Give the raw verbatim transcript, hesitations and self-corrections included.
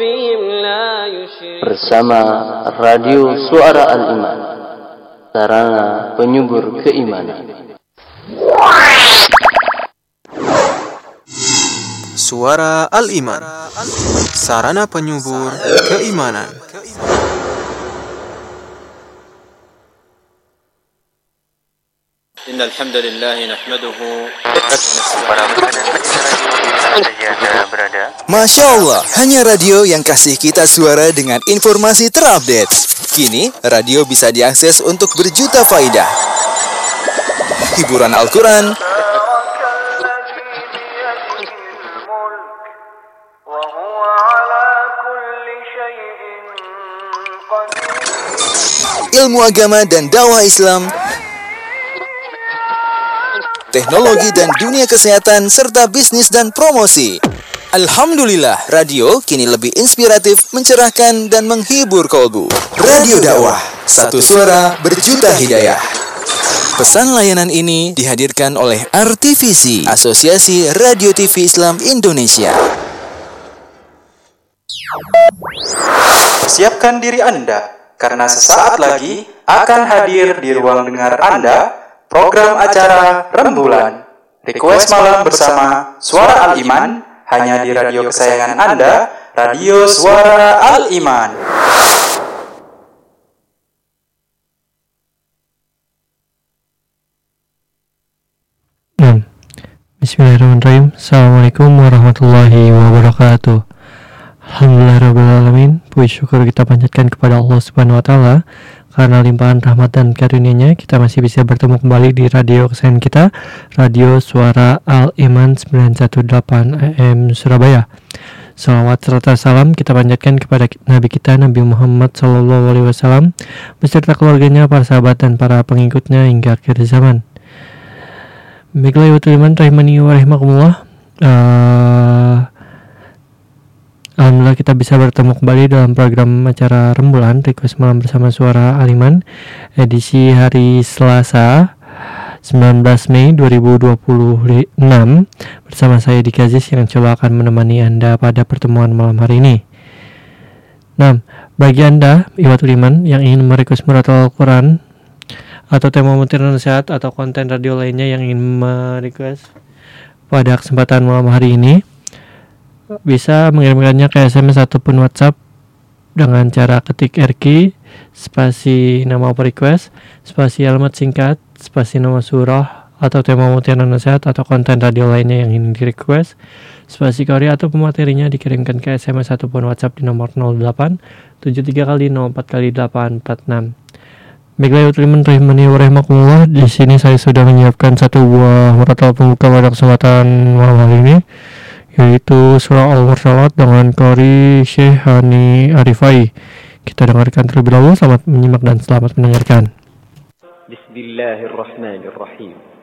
bersama Radio Suara Al-Iman, sarana penyubur keimanan. Suara Al-Iman, sarana penyubur keimanan. Innal hamdalillah nahmaduhu. Masya Allah, hanya radio yang kasih kita suara dengan informasi terupdate. Kini, radio bisa diakses untuk berjuta faidah. Hiburan Al-Quran, ilmu agama dan dakwah Islam, teknologi dan dunia kesehatan, serta bisnis dan promosi. Alhamdulillah, radio kini lebih inspiratif, mencerahkan, dan menghibur kolbu. Radio dakwah, satu suara berjuta hidayah. Pesan layanan ini dihadirkan oleh R T V C, Asosiasi Radio T V Islam Indonesia. Siapkan diri Anda, karena sesaat lagi akan hadir di ruang dengar Anda program acara Rembulan, Request Malam bersama Suara Al-Iman, hanya di radio kesayangan Anda, Radio Suara Al-Iman. Hmm. Bismillahirrahmanirrahim. Assalamualaikum warahmatullahi wabarakatuh. Alhamdulillahirrahmanirrahim. Puji syukur kita panjatkan kepada Allah Subhanahu wa Ta'ala, karena limpahan rahmat dan karunia-Nya kita masih bisa bertemu kembali di radio kesayangan kita, Radio Suara Al-Iman sembilan satu delapan A M Surabaya. Salawat serta salam kita panjatkan kepada Nabi kita, Nabi Muhammad Sallallahu Alaihi Wasallam, beserta keluarganya, para sahabat dan para pengikutnya hingga akhir zaman. Baiklah, ibu iman rahimani wa rahimakumullah. Uh, Alhamdulillah kita bisa bertemu kembali dalam program acara Rembulan, Request Malam bersama Suara Al-Iman, edisi hari Selasa sembilan belas Mei dua ribu dua puluh enam, bersama saya Dik Aziz yang coba akan menemani Anda pada pertemuan malam hari ini. Nah, bagi Anda Iwatul Iman yang ingin merequest muratal Al-Quran atau tema mutiara nasihat atau konten radio lainnya yang ingin merequest pada kesempatan malam hari ini, bisa mengirimkannya ke S M S ataupun WhatsApp dengan cara ketik R Q spasi nama request, spasi alamat singkat, spasi nama surah atau tema mutiara nasihat atau konten radio lainnya yang ingin di request, spasi karya atau pematerinya dikirimkan ke S M S ataupun WhatsApp di nomor nol delapan tujuh tiga kali nol empat kali delapan empat enam. Baiklah, teman-teman rahimani wa rahimakumullah, di sini saya sudah menyiapkan satu buah muratal pembuka pada kesempatan malam hari ini, yaitu surah Al-Mursalat dengan qari Syekh Hani Arifai. Kita dengarkan terlebih dahulu. Selamat menyimak dan selamat mendengarkan. Bismillahirrahmanirrahim.